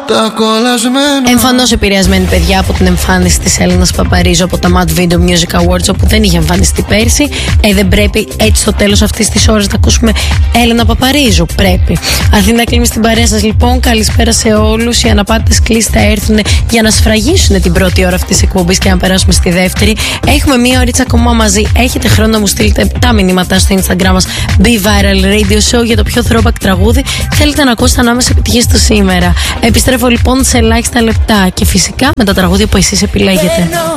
Εμφανώς επηρεασμένη, παιδιά, από την εμφάνιση της Έλενας Παπαρίζου από τα Mad Video Music Awards, όπου δεν είχε εμφανιστεί πέρσι. Δεν πρέπει έτσι στο τέλος αυτής της ώρας να ακούσουμε Έλενα Παπαρίζου. Πρέπει. Αθήνα κλείνει στην παρέα σας, λοιπόν. Καλησπέρα σε όλους. Οι αναπάτητες κλήσεις θα έρθουν για να σφραγίσουν την πρώτη ώρα αυτής της εκπομπής και να περάσουμε στη δεύτερη. Έχουμε μία ωρίτσα ακόμα μαζί. Έχετε χρόνο να μου στείλετε τα μηνύματα στο Instagram μας Be Viral Radio Show για το πιο throwback τραγούδι θέλετε να ακούσετε ανάμεσα επιτυχίες του σήμερα. Επιστρέφω λοιπόν σε ελάχιστα λεπτά και φυσικά με τα τραγούδια που εσείς επιλέγετε.